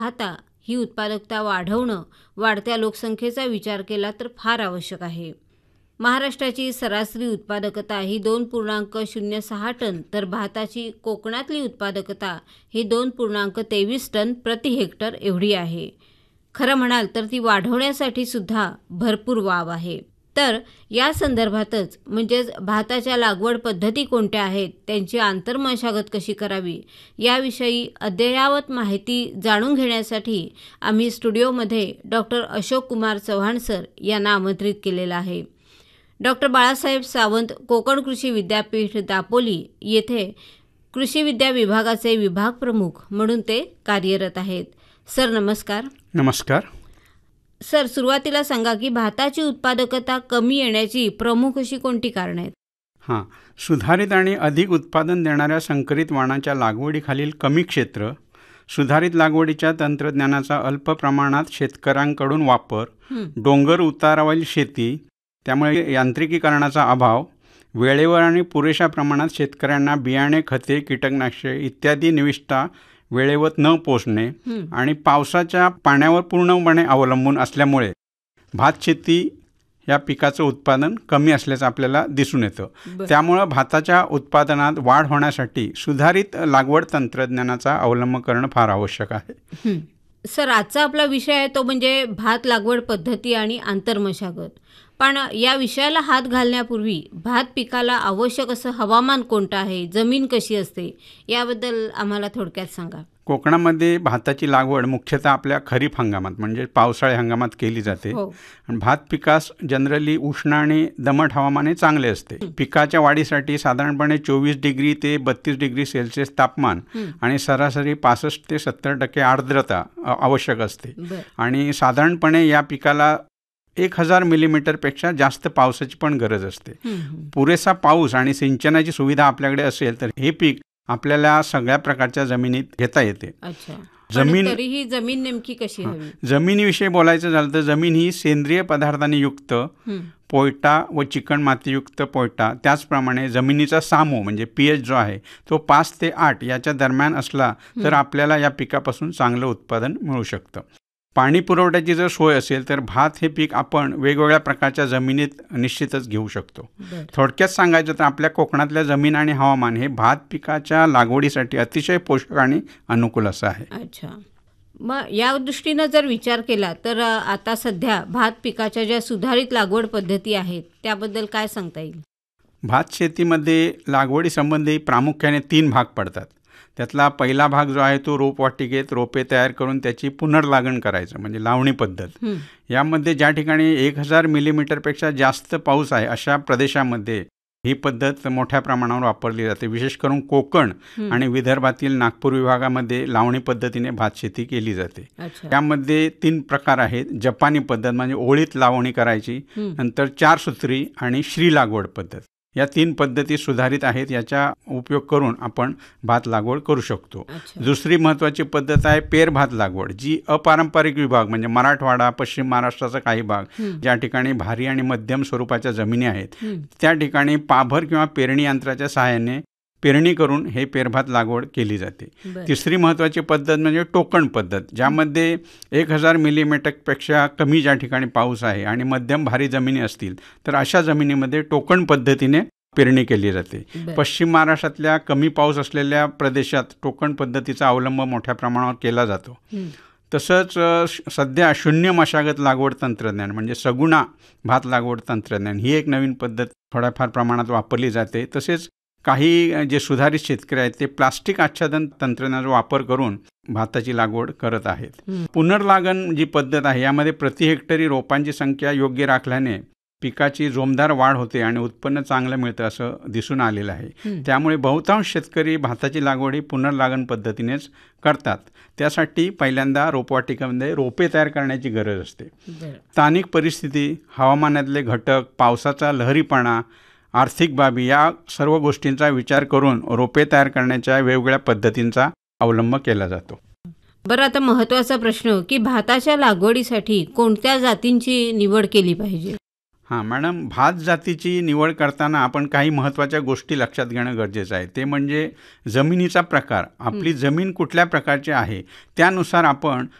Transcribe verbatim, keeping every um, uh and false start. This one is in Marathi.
आता ही उत्पादकता वाढवणं वाढत्या लोकसंख्येचा विचार केला तर फार आवश्यक आहे. महाराष्ट्राची सरासरी उत्पादकता ही दोन पूर्णांक शून्य सहा टन तर भाताची कोकणातली उत्पादकता ही दोन पूर्णांक तेवीस टन प्रति हेक्टर एवढी आहे. खरं म्हणाल तर ती वाढवण्यासाठी सुद्धा भरपूर वाव आहे. तर या संदर्भातच म्हणजेच भाताच्या लागवड पद्धती कोणत्या आहेत, त्यांची आंतरमशागत कशी करावी याविषयी अद्ययावत माहिती जाणून घेण्यासाठी आम्ही स्टुडिओमध्ये डॉक्टर अशोक कुमार चव्हाण सर यांना आमंत्रित केलेलं आहे. डॉक्टर बाळासाहेब सावंत कोकण कृषी विद्यापीठ दापोली येथे कृषी विद्या विभागाचे विभाग प्रमुख म्हणून ते कार्यरत आहेत. सर नमस्कार. नमस्कार सर, सुरुवातीला सांगा की भाताची उत्पादकता कमी येण्याची प्रमुख अशी कोणती कारणे आहेत? हां सुधारित आणि अधिक उत्पादन देणाऱ्या संकरित वाणाच्या लागवडीखालील कमी क्षेत्र, सुधारित लागवडीच्या तंत्रज्ञानाचा अल्प प्रमाणात शेतकऱ्यांकडून वापर, डोंगर उतारावरील शेती त्यामुळे यांत्रिकीकरणाचा अभाव, वेळेवर आणि पुरेशा प्रमाणात शेतकऱ्यांना बियाणे, खते, कीटकनाशके इत्यादी निविष्ठा वेळेवर न पोचणे आणि पावसाच्या पाण्यावर पूर्णपणे अवलंबून असल्यामुळे भात शेती या पिकाचं उत्पादन कमी असल्याचं आपल्याला दिसून येतं. त्यामुळं भाताच्या उत्पादनात वाढ होण्यासाठी सुधारित लागवड तंत्रज्ञानाचा अवलंब करणं फार आवश्यक आहे. सर, आजचा आपला विषय आहे तो म्हणजे भात लागवड पद्धती आणि आंतरमशागत. पण या विषयाला हात घालण्यापूर्वी भात पिकाला आवश्यक असं हवामान कोणतं आहे, जमीन कशी असते याबद्दल आम्हाला थोडक्यात सांगा. कोकणामध्ये भाताची लागवड मुख्यतः आपल्या खरीप हंगामात म्हणजे पावसाळी हंगामात केली जाते. आणि भात पिकास जनरली उष्ण आणि दमट हवामाने चांगले असते. पिकाच्या वाढीसाठी साधारणपणे चोवीस डिग्री ते बत्तीस डिग्री सेल्सिअस तापमान आणि सरासरी पासष्ट ते सत्तर टक्के आर्द्रता आवश्यक असते. आणि साधारणपणे या पिकाला एक हजार मिलीमीटरपेक्षा जास्त पावसाची पण गरज असते. पुरेसा पाऊस आणि सिंचनाची सुविधा आपल्याकडे असेल तर हे पीक आपल्याला सगळ्या प्रकारच्या जमिनीत घेता येते. जमीन तरीही जमीन नेमकी कशी हवी? जमिनीविषयी बोलायचं झालं तर जमीन ही सेंद्रिय पदार्थांनी युक्त पोयटा व चिकण मातीयुक्त पोयटा, त्याचप्रमाणे जमिनीचा सामो म्हणजे पीएच जो आहे तो पाच ते आठ याच्या दरम्यान असला तर आपल्याला या पिकापासून चांगलं उत्पादन मिळू शकतं. पाणी पुरवठ्याची जर सोय असेल तर भात हे पीक आपण वेगवेगळ्या प्रकारच्या जमिनीत निश्चितच घेऊ शकतो. थोडक्यात सांगायचं तर आपल्या कोकणातल्या जमीन आणि हवामान हे भात पिकाच्या लागवडीसाठी अतिशय पोषक आणि अनुकूल असं आहे. अच्छा, मग या दृष्टीनं जर विचार केला तर आता सध्या भात पिकाच्या ज्या सुधारित लागवड पद्धती आहेत त्याबद्दल काय सांगता येईल? भात शेतीमध्ये लागवडीसंबंधी प्रामुख्याने तीन भाग पडतात. त्यातला पहिला भाग जो आहे तो रोपवाटिकेत रोपे तयार करून त्याची पुनर्लागण करायचं म्हणजे लावणी पद्धत. यामध्ये ज्या ठिकाणी एक हजार मिलीमीटरपेक्षा जास्त पाऊस आहे अशा प्रदेशामध्ये ही पद्धत मोठ्या प्रमाणावर वापरली जाते. विशेष करून कोकण आणि विदर्भातील नागपूर विभागामध्ये लावणी पद्धतीने भात शेती केली जाते. त्यामध्ये तीन प्रकार आहेत. जपानी पद्धत म्हणजे ओळीत लावणी करायची, नंतर चार सूत्री आणि श्री लागवड पद्धत. या तीन पद्धती सुधारित आहेत. याचा उपयोग करून आपण भात लागवड करू शकतो. दुसरी महत्त्वाची पद्धत आहे पेर भात लागवड, जी अपारंपरिक विभाग म्हणजे मराठवाडा, पश्चिम महाराष्ट्राचा काही भाग ज्या ठिकाणी भारी आणि मध्यम स्वरूपाच्या जमिनी आहेत त्या ठिकाणी पाभर किंवा पेरणी यंत्राच्या सहाय्याने पेरणी करून हे पेरभात लागवड केली जाते. तिसरी महत्त्वाची पद्धत म्हणजे टोकण पद्धत, ज्यामध्ये एक हजार मिलीमीटरपेक्षा कमी ज्या ठिकाणी पाऊस आहे आणि मध्यम भारी जमिनी असतील तर अशा जमिनीमध्ये टोकण पद्धतीने पेरणी केली जाते. पश्चिम महाराष्ट्रातल्या कमी पाऊस असलेल्या प्रदेशात टोकण पद्धतीचा अवलंब मोठ्या प्रमाणावर केला जातो. तसंच सध्या शून्य मशागत लागवड तंत्रज्ञान म्हणजे सगुणा भात लागवड तंत्रज्ञान ही एक नवीन पद्धत थोड्याफार प्रमाणात वापरली जाते. तसेच काही जे सुधारित शेतकरी आहेत ते प्लास्टिक आच्छादन तंत्रज्ञानाचा वापर करून भाताची लागवड करत आहेत. पुनर्लागण जी पद्धत आहे यामध्ये प्रति हेक्टरी रोपांची संख्या योग्य राखल्याने पिकाची जोमदार वाढ होते आणि उत्पन्न चांगलं मिळतं असं दिसून आलेलं आहे. त्यामुळे बहुतांश शेतकरी भाताची लागवड ही पुनर्लागण पद्धतीनेच करतात. त्यासाठी पहिल्यांदा रोपवाटिकेमध्ये रोपे तयार करण्याची गरज असते. स्थानिक परिस्थिती, हवामानातले घटक, पावसाचा लहरीपणा, आर्थिक बाबी या सर्व गोष्टींचा विचार करून रोपे तयार करण्याच्या वेगवेगळ्या पद्धतींचा अवलंब केला जातो. बरं, आता महत्त्वाचा प्रश्न की भाताच्या लागवडीसाठी कोणत्या जातींची निवड केली पाहिजे? हां मॅडम, भात जातीची निवड करताना आपण काही महत्त्वाच्या गोष्टी लक्षात घेणं गरजेचं आहे. ते म्हणजे जमिनीचा प्रकार. आपली जमीन कुठल्या प्रकारची आहे त्यानुसार आपण